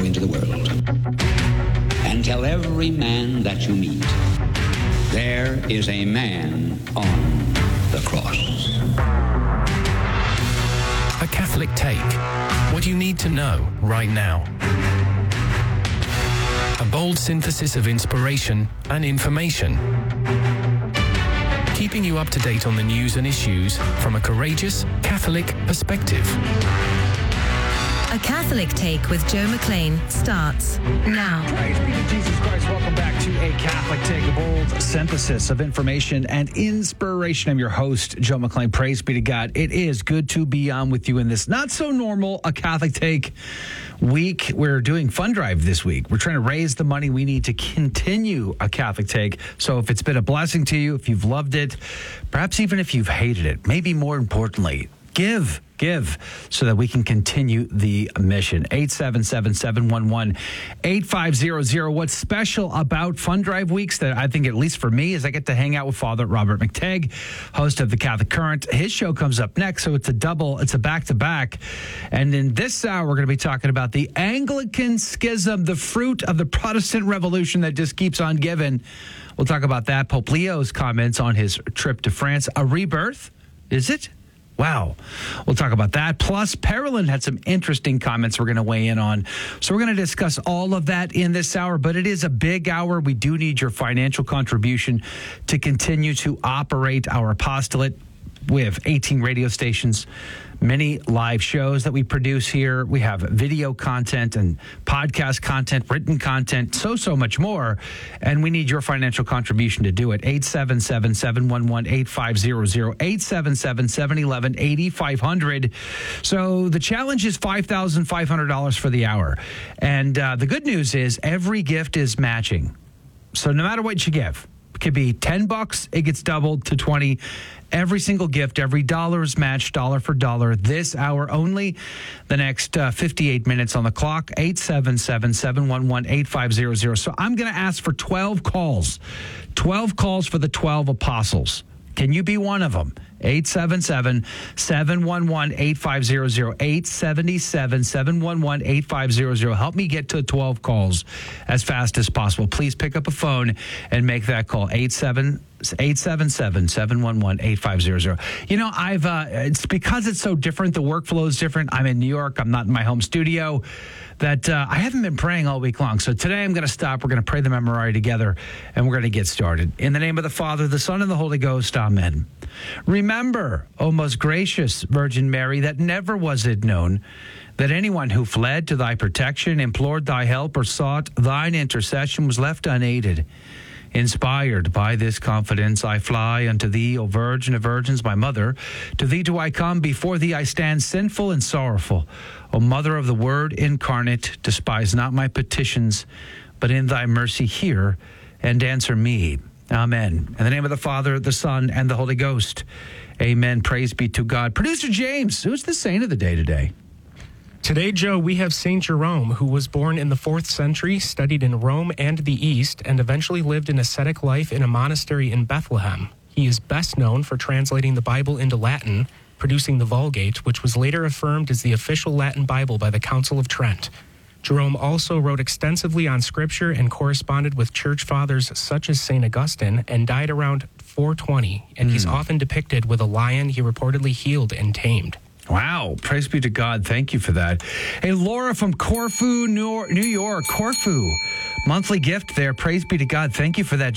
into the world. And tell every man that you meet, there is a man on the cross. A Catholic Take. What you need to know right now. A bold synthesis of inspiration and information. Keeping you up to date on the news and issues from a courageous Catholic perspective. A Catholic Take with Joe McLean starts now. Praise be to Jesus Christ. Welcome back to A Catholic Take, a bold synthesis of information and inspiration. I'm your host, Joe McLean. Praise be to God. It is good to be on with you in this not so normal A Catholic Take week. We're doing Fund Drive this week. We're trying to raise the money we need to continue A Catholic Take. So if it's been a blessing to you, if you've loved it, perhaps even if you've hated it, maybe more importantly, give so that we can continue the mission. 877-711-8500. What's special about Fund Drive weeks that I think, at least for me, is I get to hang out with Father Robert McTagg, host of the Catholic Current. His show comes up next, so it's a back-to-back. And in this hour, we're going to be talking about the Anglican Schism, the fruit of the Protestant Revolution that just keeps on giving. We'll talk about that. Pope Leo's comments on his trip to France. A rebirth? Is it? Wow. We'll talk about that. Plus, Perilyn had some interesting comments we're going to weigh in on. So we're going to discuss all of that in this hour, but it is a big hour. We do need your financial contribution to continue to operate our apostolate. We have 18 radio stations, many live shows that we produce here. We have video content and podcast content, written content, so much more. And we need your financial contribution to do it. 877-711-8500, 877-711-8500. So the challenge is $5,500 for the hour. And the good news is every gift is matching. So no matter what you give, it could be $10, it gets doubled to 20. Every single gift, every dollar is matched, dollar for dollar. This hour only, the next 58 minutes on the clock, 877-711-8500. So I'm going to ask for 12 calls. 12 calls for the 12 apostles. Can you be one of them? 877-711-8500, 877-711-8500. Help me get to 12 calls as fast as possible. Please pick up a phone and make that call, 877-711-8500. You know, it's because it's so different. The workflow is different. I'm in New York. I'm not in my home studio. That I haven't been praying all week long. So today I'm going to stop. We're going to pray the Memorare together, and we're going to get started. In the name of the Father, the Son, and the Holy Ghost, amen. Remember, O most gracious Virgin Mary, that never was it known that anyone who fled to thy protection, implored thy help, or sought thine intercession was left unaided. Inspired by this confidence, I fly unto thee, O Virgin of Virgins, my mother. To thee do I come, before thee I stand sinful and sorrowful. O Mother of the Word incarnate, despise not my petitions, but in thy mercy hear and answer me. Amen. In the name of the Father, the Son, and the Holy Ghost. Amen. Praise be to God. Producer James, who's the saint of the day today? Today, Joe, we have Saint Jerome, who was born in the 4th century, studied in Rome and the East, and eventually lived an ascetic life in a monastery in Bethlehem. He is best known for translating the Bible into Latin, producing the Vulgate, which was later affirmed as the official Latin Bible by the Council of Trent. Jerome also wrote extensively on Scripture and corresponded with church fathers such as St. Augustine, and died around 420, and he's often depicted with a lion he reportedly healed and tamed. Wow. Praise be to God. Thank you for that. Hey, Laura from Corfu, New York. Corfu. Monthly gift there. Praise be to God. Thank you for that.